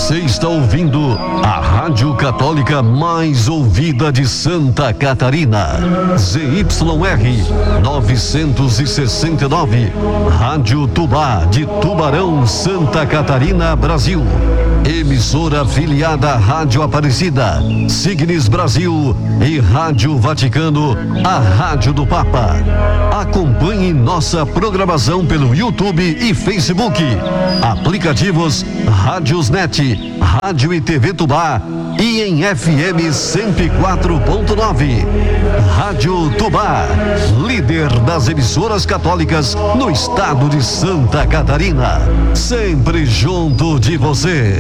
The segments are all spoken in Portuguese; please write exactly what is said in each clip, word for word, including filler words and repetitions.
Você está ouvindo a Rádio Católica mais ouvida de Santa Catarina. Z Y R novecentos e sessenta e nove. Rádio Tubá de Tubarão, Santa Catarina, Brasil. Emissora afiliada à Rádio Aparecida, Signes Brasil e Rádio Vaticano, a Rádio do Papa. Acompanhe nossa programação pelo YouTube e Facebook. Aplicativos Rádiosnet, Rádio e T V Tubá e em F M cento e quatro ponto nove. Rádio Tubá, líder das emissoras católicas no estado de Santa Catarina. Sempre junto de você.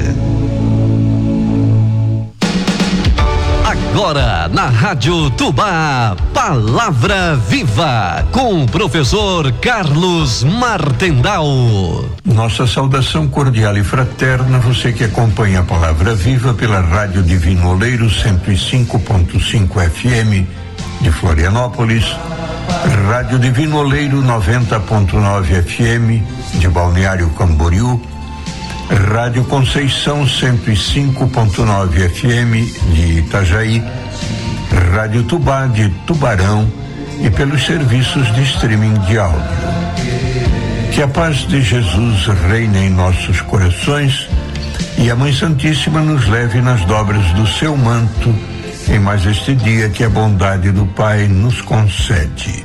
Agora na Rádio Tubá, Palavra Viva, com o professor Carlos Martendal. Nossa saudação cordial e fraterna, você que acompanha a Palavra Viva pela Rádio Divino Oleiro cento e cinco ponto cinco F M de Florianópolis, Rádio Divino Oleiro noventa ponto nove F M de Balneário Camboriú, Rádio Conceição cento e cinco ponto nove F M de Itajaí, Rádio Tubá de Tubarão e pelos serviços de streaming de áudio. Que a paz de Jesus reine em nossos corações e a Mãe Santíssima nos leve nas dobras do seu manto em mais este dia que a bondade do Pai nos concede.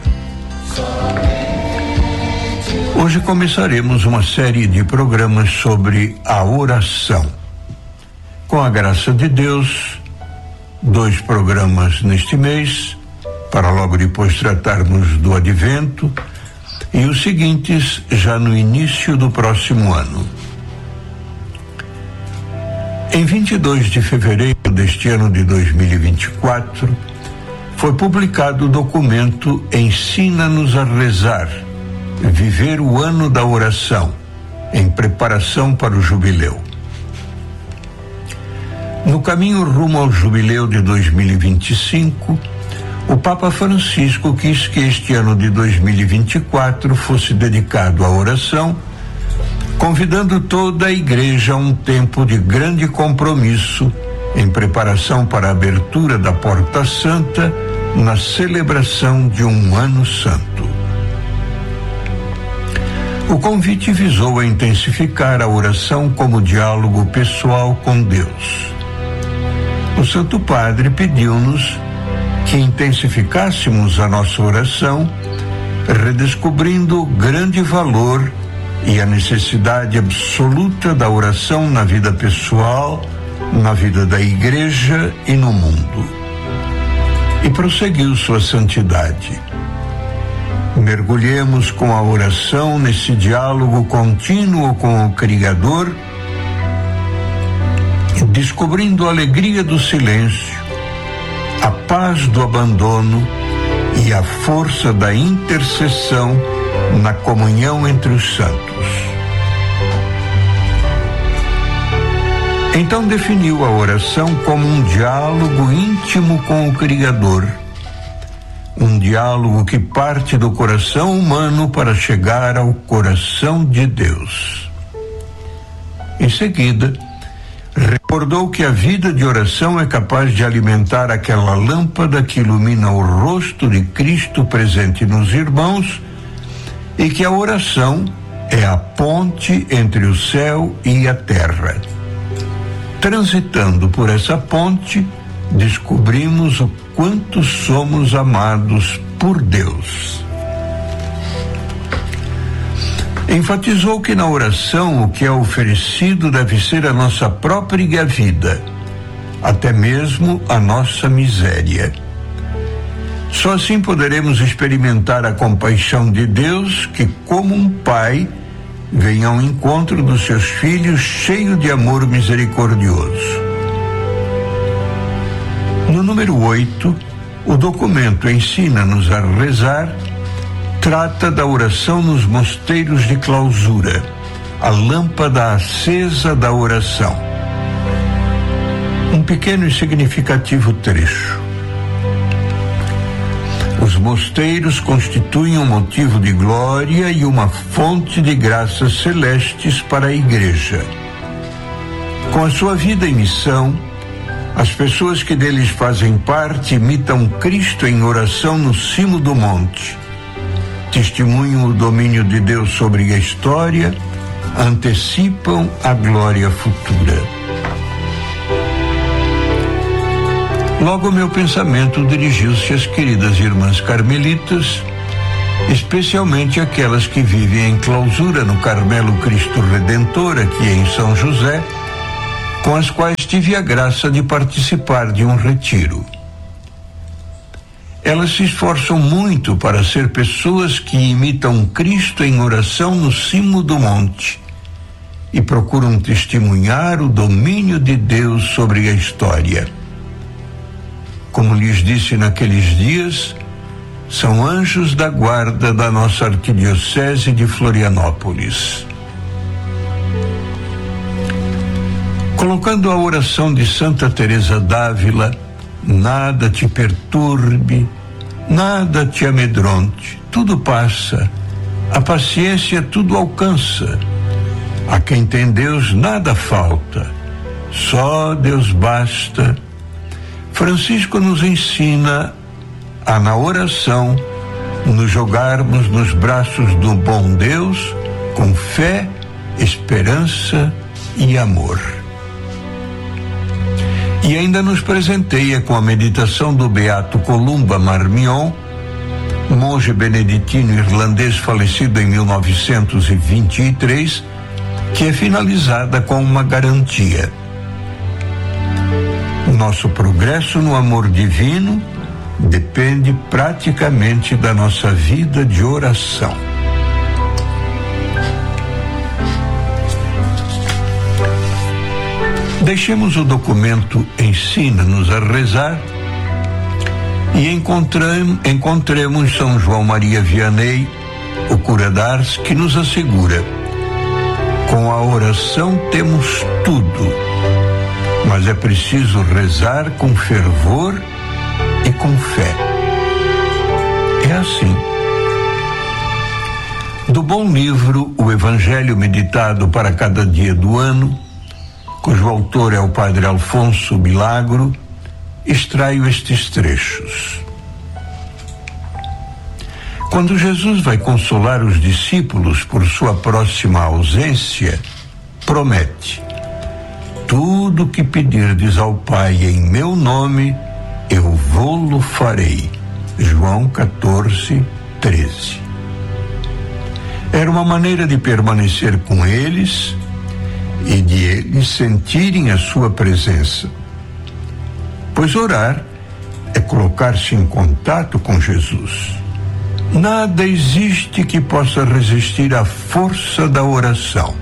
Hoje começaremos uma série de programas sobre a oração. Com a graça de Deus, dois programas neste mês, para logo depois tratarmos do Advento, e os seguintes já no início do próximo ano. Em vinte e dois de fevereiro deste ano de dois mil e vinte e quatro, foi publicado o documento Ensina-nos a Rezar, Viver o Ano da Oração, em preparação para o Jubileu. No caminho rumo ao Jubileu de dois mil e vinte e cinco, o Papa Francisco quis que este ano de dois mil e vinte e quatro fosse dedicado à oração, convidando toda a Igreja a um tempo de grande compromisso em preparação para a abertura da Porta Santa na celebração de um Ano Santo. O convite visou a intensificar a oração como diálogo pessoal com Deus. O Santo Padre pediu-nos que intensificássemos a nossa oração, redescobrindo o grande valor e a necessidade absoluta da oração na vida pessoal, na vida da Igreja e no mundo. E prosseguiu sua santidade. Mergulhemos com a oração nesse diálogo contínuo com o Criador, descobrindo a alegria do silêncio, a paz do abandono e a força da intercessão na comunhão entre os santos. Então definiu a oração como um diálogo íntimo com o Criador, um diálogo que parte do coração humano para chegar ao coração de Deus. Em seguida, recordou que a vida de oração é capaz de alimentar aquela lâmpada que ilumina o rosto de Cristo presente nos irmãos e que a oração é a ponte entre o céu e a terra. Transitando por essa ponte, descobrimos o quanto somos amados por Deus. Enfatizou que na oração o que é oferecido deve ser a nossa própria vida, até mesmo a nossa miséria. Só assim poderemos experimentar a compaixão de Deus que, como um pai, vem ao encontro dos seus filhos cheio de amor misericordioso. No número oito, o documento Ensina-nos a Rezar trata da oração nos mosteiros de clausura, a lâmpada acesa da oração. Um pequeno e significativo trecho. Os mosteiros constituem um motivo de glória e uma fonte de graças celestes para a Igreja. Com a sua vida e missão, as pessoas que deles fazem parte imitam Cristo em oração no cimo do monte. Testemunham o domínio de Deus sobre a história, antecipam a glória futura. Logo meu pensamento dirigiu-se às queridas irmãs carmelitas, especialmente aquelas que vivem em clausura no Carmelo Cristo Redentor, aqui em São José, com as quais tive a graça de participar de um retiro. Elas se esforçam muito para ser pessoas que imitam Cristo em oração no cimo do monte e procuram testemunhar o domínio de Deus sobre a história. Como lhes disse naqueles dias, são anjos da guarda da nossa arquidiocese de Florianópolis. Colocando a oração de Santa Teresa d'Ávila, nada te perturbe, nada te amedronte, tudo passa, a paciência tudo alcança. A quem tem Deus nada falta, só Deus basta. Francisco nos ensina a, na oração, nos jogarmos nos braços do bom Deus com fé, esperança e amor. E ainda nos presenteia com a meditação do beato Columba Marmion, monge beneditino irlandês falecido em mil novecentos e vinte e três, que é finalizada com uma garantia. Nosso progresso no amor divino depende praticamente da nossa vida de oração. Deixemos o documento Ensina-nos a Rezar e encontremos, encontremos São João Maria Vianney, o cura d'Ars, que nos assegura: com a oração temos tudo, mas é preciso rezar com fervor e com fé. É assim. Do bom livro O Evangelho Meditado para Cada Dia do Ano, cujo autor é o padre Alfonso Milagro, extraio estes trechos. Quando Jesus vai consolar os discípulos por sua próxima ausência, promete: tudo que pedirdes ao Pai em meu nome, eu vô-lo farei. João quatorze, treze. Era uma maneira de permanecer com eles e de eles sentirem a sua presença. Pois orar é colocar-se em contato com Jesus. Nada existe que possa resistir à força da oração.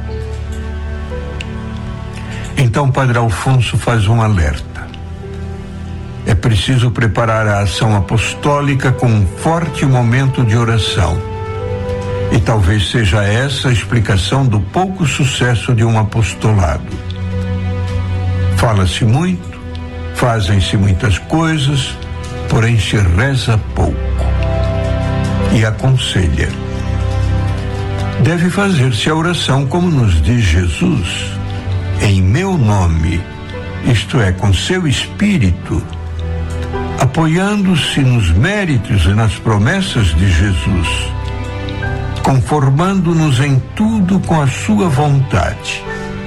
Então, Padre Alfonso faz um alerta. É preciso preparar a ação apostólica com um forte momento de oração. E talvez seja essa a explicação do pouco sucesso de um apostolado. Fala-se muito, fazem-se muitas coisas, porém se reza pouco. E aconselha: deve fazer-se a oração como nos diz Jesus, em meu nome, isto é, com seu Espírito, apoiando-se nos méritos e nas promessas de Jesus, conformando-nos em tudo com a sua vontade.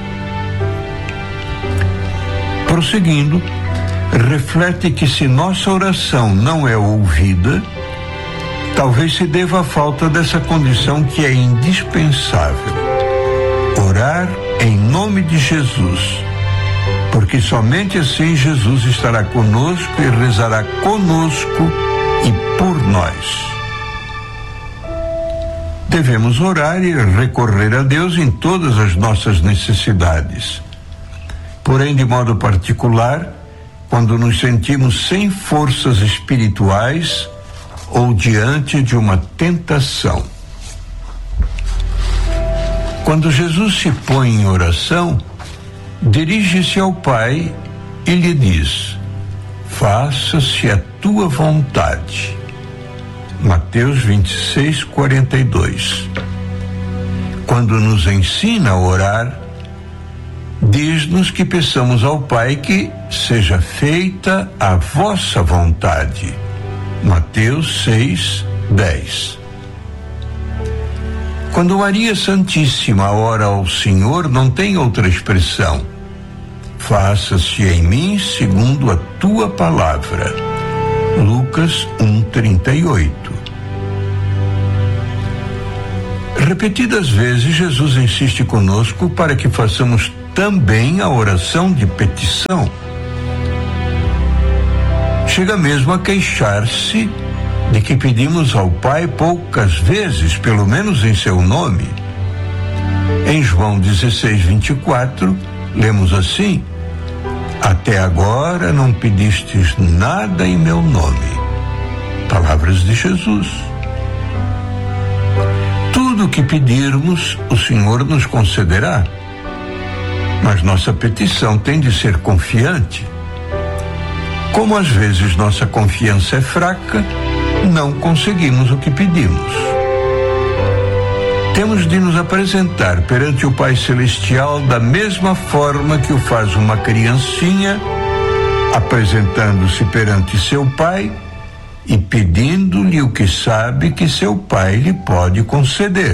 Prosseguindo, reflete que se nossa oração não é ouvida, talvez se deva à falta dessa condição que é indispensável: orar em nome de Jesus, porque somente assim Jesus estará conosco e rezará conosco e por nós. Devemos orar e recorrer a Deus em todas as nossas necessidades. Porém, de modo particular, quando nos sentimos sem forças espirituais ou diante de uma tentação. Quando Jesus se põe em oração, dirige-se ao Pai e lhe diz: faça-se a tua vontade. Mateus vinte e seis, quarenta e dois. Quando nos ensina a orar, diz-nos que peçamos ao Pai que seja feita a vossa vontade. Mateus seis, dez. Quando Maria Santíssima ora ao Senhor, não tem outra expressão. Faça-se em mim segundo a tua palavra. Lucas um, trinta e oito. Repetidas vezes, Jesus insiste conosco para que façamos também a oração de petição. Chega mesmo a queixar-se de que pedimos ao Pai poucas vezes, pelo menos em seu nome. Em João dezesseis, vinte e quatro, lemos assim: até agora não pedistes nada em meu nome. Palavras de Jesus. Tudo o que pedirmos, o Senhor nos concederá. Mas nossa petição tem de ser confiante. Como às vezes nossa confiança é fraca, não conseguimos o que pedimos. Temos de nos apresentar perante o Pai Celestial da mesma forma que o faz uma criancinha, apresentando-se perante seu pai e pedindo-lhe o que sabe que seu pai lhe pode conceder.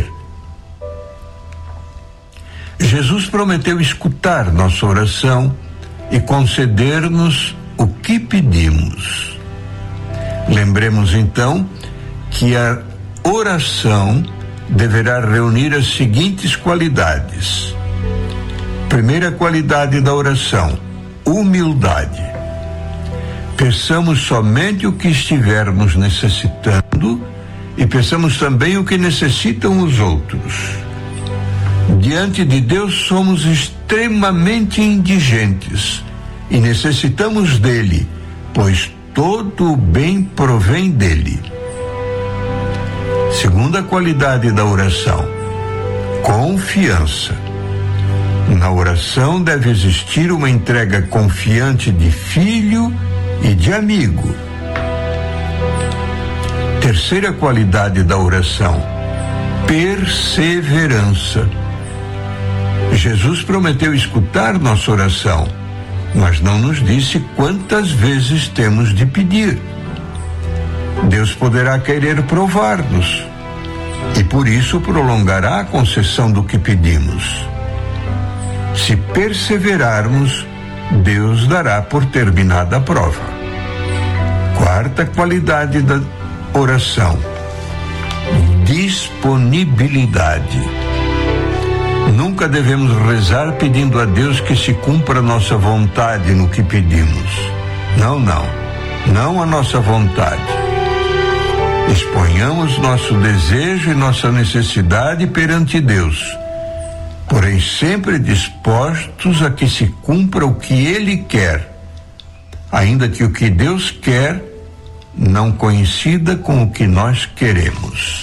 Jesus prometeu escutar nossa oração e conceder-nos o que pedimos. Lembremos então que a oração deverá reunir as seguintes qualidades. Primeira qualidade da oração: humildade. Peçamos somente o que estivermos necessitando e peçamos também o que necessitam os outros. Diante de Deus somos extremamente indigentes e necessitamos dele, pois todo o bem provém dele. Segunda qualidade da oração: confiança. Na oração deve existir uma entrega confiante de filho e de amigo. Terceira qualidade da oração: perseverança. Jesus prometeu escutar nossa oração, mas não nos disse quantas vezes temos de pedir. Deus poderá querer provar-nos e por isso prolongará a concessão do que pedimos. Se perseverarmos, Deus dará por terminada a prova. Quarta qualidade da oração: disponibilidade. Nunca devemos rezar pedindo a Deus que se cumpra a nossa vontade no que pedimos. Não, não. Não a nossa vontade. Exponhamos nosso desejo e nossa necessidade perante Deus, porém sempre dispostos a que se cumpra o que Ele quer, ainda que o que Deus quer não coincida com o que nós queremos.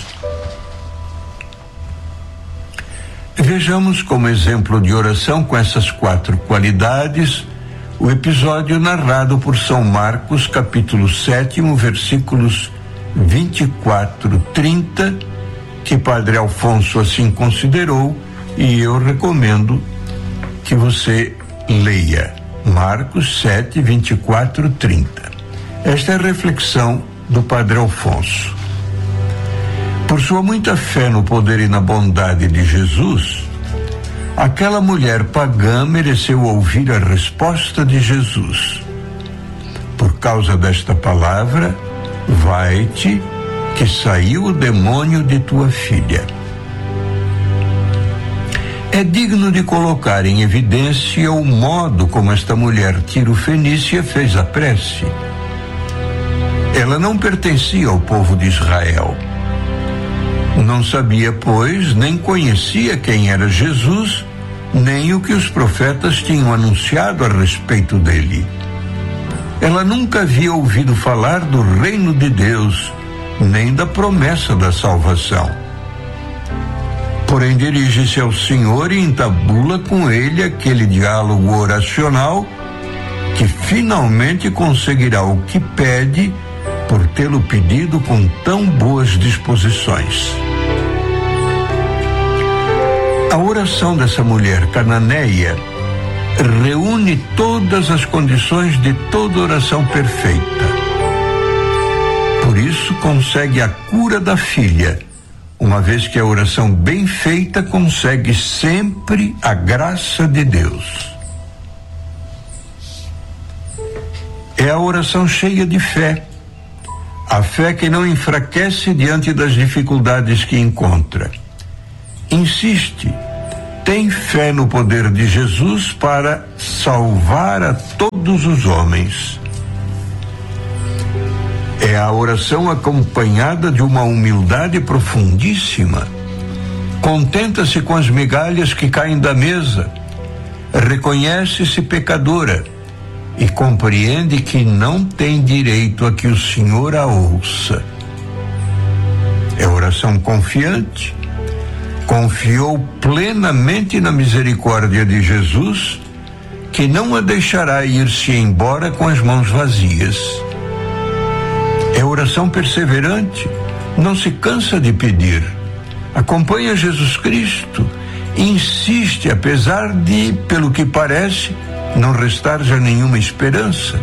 Vejamos como exemplo de oração com essas quatro qualidades o episódio narrado por São Marcos, capítulo sétimo, versículos vinte e quatro, trinta, que Padre Alfonso assim considerou e eu recomendo que você leia. Marcos sete, vinte e quatro, trinta. Esta é a reflexão do Padre Alfonso. Por sua muita fé no poder e na bondade de Jesus, aquela mulher pagã mereceu ouvir a resposta de Jesus. Por causa desta palavra, vai-te, que saiu o demônio de tua filha. É digno de colocar em evidência o modo como esta mulher tiro-fenícia fez a prece. Ela não pertencia ao povo de Israel. Não sabia, pois, nem conhecia quem era Jesus, nem o que os profetas tinham anunciado a respeito dele. Ela nunca havia ouvido falar do reino de Deus, nem da promessa da salvação. Porém, dirige-se ao Senhor e entabula com ele aquele diálogo oracional que finalmente conseguirá o que pede por tê-lo pedido com tão boas disposições. A oração dessa mulher cananeia reúne todas as condições de toda oração perfeita. Por isso consegue a cura da filha, uma vez que a oração bem feita consegue sempre a graça de Deus. É a oração cheia de fé, a fé que não enfraquece diante das dificuldades que encontra. Insiste, tem fé no poder de Jesus para salvar a todos os homens. É a oração acompanhada de uma humildade profundíssima. Contenta-se com as migalhas que caem da mesa, reconhece-se pecadora e compreende que não tem direito a que o Senhor a ouça. É oração confiante, confiou plenamente na misericórdia de Jesus, que não a deixará ir-se embora com as mãos vazias. É oração perseverante, não se cansa de pedir, acompanha Jesus Cristo, insiste apesar de, pelo que parece, não restar já nenhuma esperança.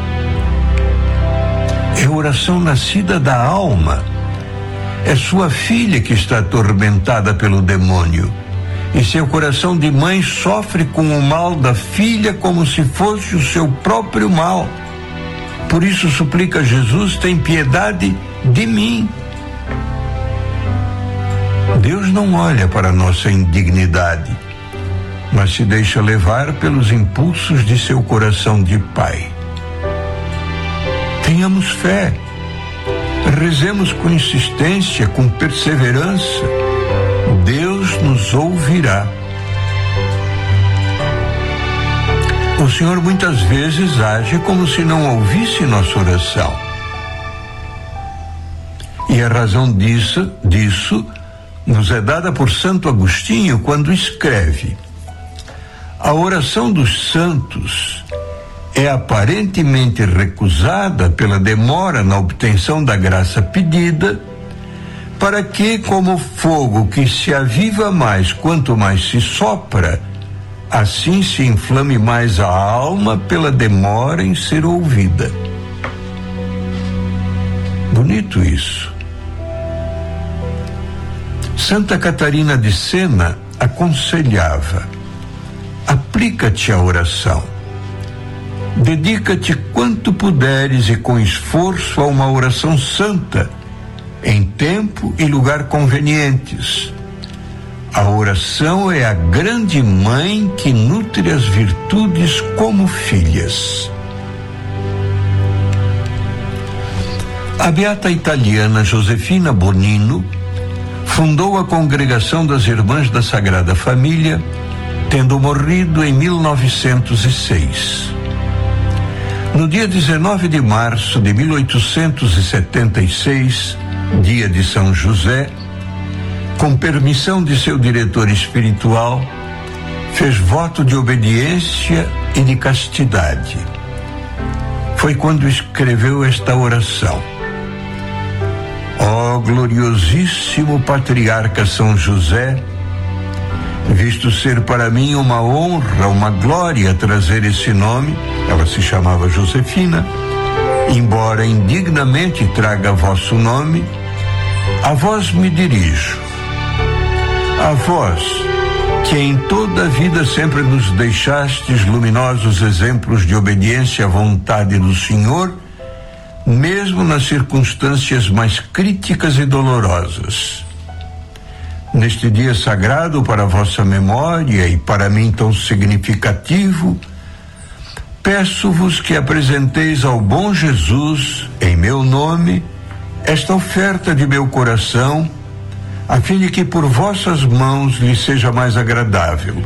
É oração nascida da alma. É sua filha que está atormentada pelo demônio, e seu coração de mãe sofre com o mal da filha como se fosse o seu próprio mal. Por isso suplica a Jesus: tem piedade de mim. Deus não olha para nossa indignidade, mas se deixa levar pelos impulsos de seu coração de pai. Tenhamos fé, rezemos com insistência, com perseverança. Deus nos ouvirá. O Senhor muitas vezes age como se não ouvisse nossa oração. E a razão disso, disso nos é dada por Santo Agostinho quando escreve: a oração dos santos é aparentemente recusada pela demora na obtenção da graça pedida, para que, como fogo que se aviva mais quanto mais se sopra, assim se inflame mais a alma pela demora em ser ouvida. Bonito isso. Santa Catarina de Sena aconselhava: aplica-te à oração. Dedica-te quanto puderes e com esforço a uma oração santa, em tempo e lugar convenientes. A oração é a grande mãe que nutre as virtudes como filhas. A beata italiana Josefina Bonino fundou a Congregação das Irmãs da Sagrada Família, tendo morrido em mil novecentos e seis. No dia dezenove de março de mil oitocentos e setenta e seis, dia de São José, com permissão de seu diretor espiritual, fez voto de obediência e de castidade. Foi quando escreveu esta oração: ó gloriosíssimo patriarca São José, visto ser para mim uma honra, uma glória trazer esse nome, ela se chamava Josefina, embora indignamente traga vosso nome, a vós me dirijo. A vós, que em toda a vida sempre nos deixastes luminosos exemplos de obediência à vontade do Senhor, mesmo nas circunstâncias mais críticas e dolorosas. Neste dia sagrado para a vossa memória e para mim tão significativo, peço-vos que apresenteis ao bom Jesus, em meu nome, esta oferta de meu coração, a fim de que por vossas mãos lhe seja mais agradável.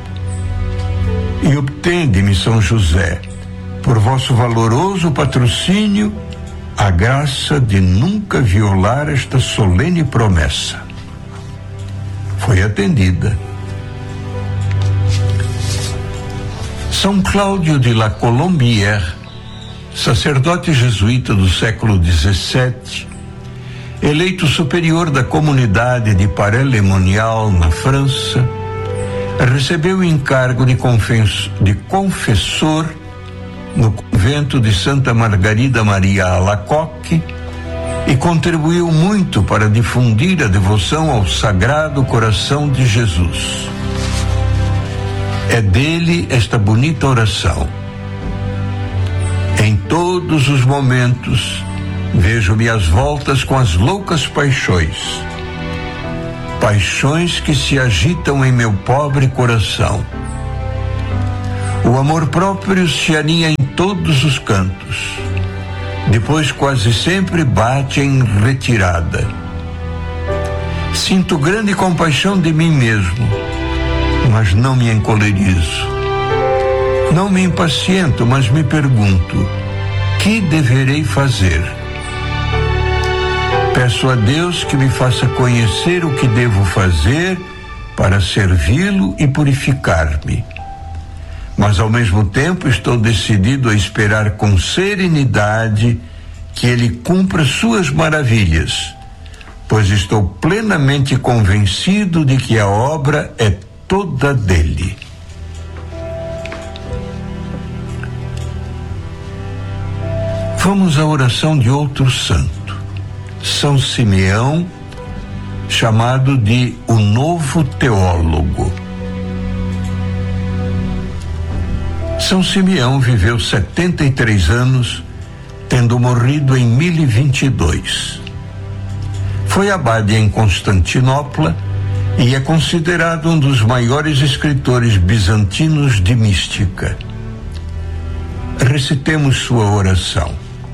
E obtende-me, São José, por vosso valoroso patrocínio, a graça de nunca violar esta solene promessa. Foi atendida. São Cláudio de La Colombière, sacerdote jesuíta do século dezessete, eleito superior da comunidade de Paray-le-Monial, na França, recebeu o encargo de, confes, de confessor no convento de Santa Margarida Maria Alacoque e contribuiu muito para difundir a devoção ao Sagrado Coração de Jesus. É dele esta bonita oração. Em todos os momentos, vejo-me às voltas com as loucas paixões, paixões que se agitam em meu pobre coração. O amor próprio se aninha em todos os cantos, depois quase sempre bate em retirada. Sinto grande compaixão de mim mesmo, mas não me encolerizo. Não me impaciento, mas me pergunto: que deverei fazer? Peço a Deus que me faça conhecer o que devo fazer para servi-lo e purificar-me. Mas ao mesmo tempo estou decidido a esperar com serenidade que ele cumpra suas maravilhas, pois estou plenamente convencido de que a obra é toda dele. Vamos à oração de outro santo, São Simeão, chamado de o Novo Teólogo. São Simeão viveu setenta e três anos, tendo morrido em mil e vinte e dois. Foi abade em Constantinopla e é considerado um dos maiores escritores bizantinos de mística. Recitemos sua oração.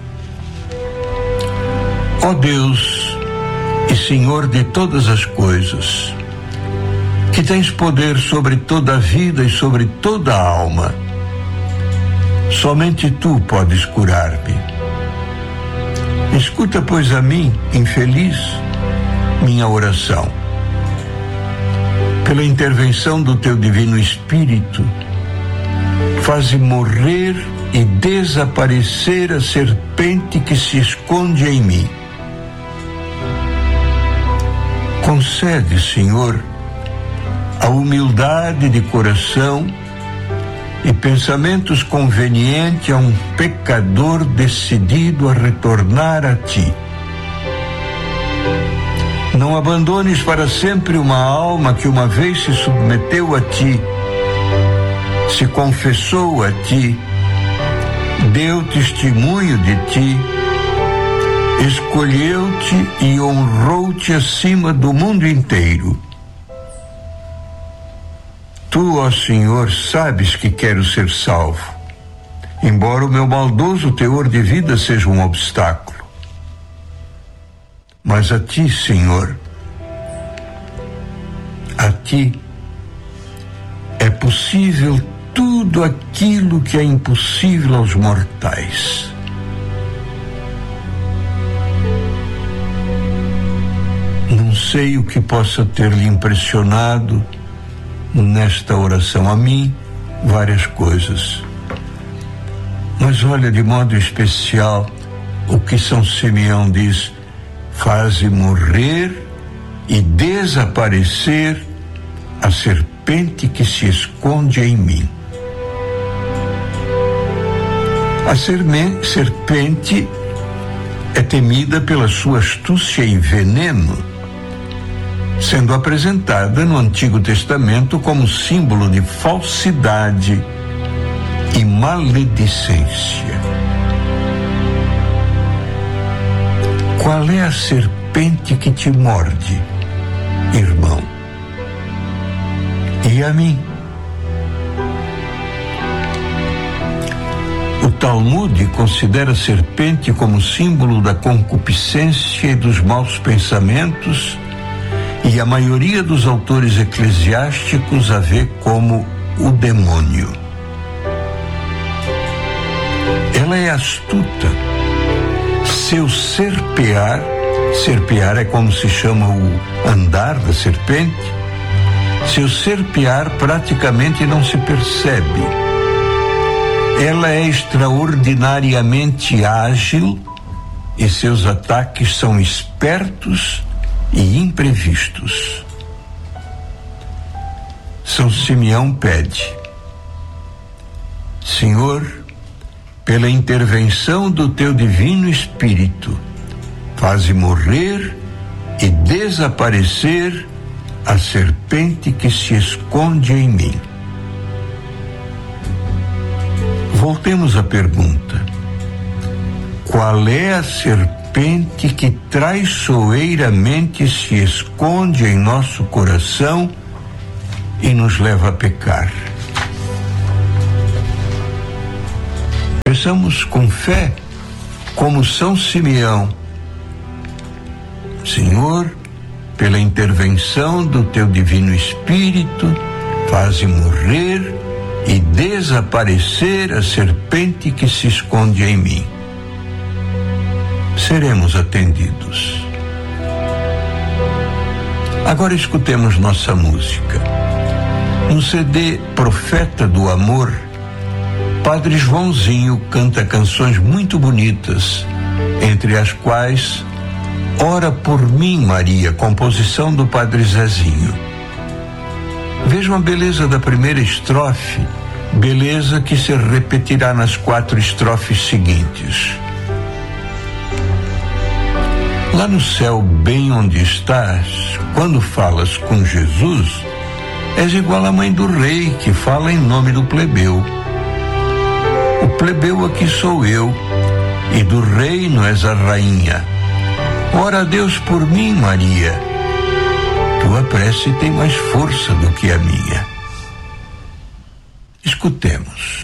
Ó Deus e Senhor de todas as coisas, que tens poder sobre toda a vida e sobre toda a alma, somente tu podes curar-me. Escuta, pois, a mim, infeliz, minha oração. Pela intervenção do teu divino Espírito, faze morrer e desaparecer a serpente que se esconde em mim. Concede, Senhor, a humildade de coração e pensamentos convenientes a um pecador decidido a retornar a ti. Não abandones para sempre uma alma que uma vez se submeteu a ti, se confessou a ti, deu testemunho de ti, escolheu-te e honrou-te acima do mundo inteiro. Tu, ó Senhor, sabes que quero ser salvo, embora o meu maldoso teor de vida seja um obstáculo. Mas a ti, Senhor, a ti é possível tudo aquilo que é impossível aos mortais. Não sei o que possa ter lhe impressionado nesta oração. A mim, várias coisas. Mas olha, de modo especial, o que São Simeão diz: faze morrer e desaparecer a serpente que se esconde em mim. A serpente é temida pela sua astúcia e veneno, sendo apresentada no Antigo Testamento como símbolo de falsidade e maledicência. Qual é a serpente que te morde, irmão? E a mim? O Talmud considera a serpente como símbolo da concupiscência e dos maus pensamentos, e a maioria dos autores eclesiásticos a vê como o demônio. Ela é astuta. Seu serpear, serpear é como se chama o andar da serpente, seu serpear praticamente não se percebe. Ela é extraordinariamente ágil e seus ataques são espertos e imprevistos. São Simeão pede: Senhor, pela intervenção do teu divino Espírito, faze morrer e desaparecer a serpente que se esconde em mim. Voltemos à pergunta: qual é a serpente que traiçoeiramente se esconde em nosso coração e nos leva a pecar? Peçamos com fé, como São Simeão: Senhor, pela intervenção do teu divino Espírito, faze morrer e desaparecer a serpente que se esconde em mim. Seremos atendidos. Agora escutemos nossa música. No C D Profeta do Amor, Padre Joãozinho canta canções muito bonitas, entre as quais Ora por mim, Maria, composição do Padre Zezinho. Vejam a beleza da primeira estrofe, beleza que se repetirá nas quatro estrofes seguintes. Lá no céu, bem onde estás, quando falas com Jesus, és igual à mãe do rei que fala em nome do plebeu. O plebeu aqui sou eu, e do reino és a rainha. Ora a Deus por mim, Maria, tua prece tem mais força do que a minha. Escutemos.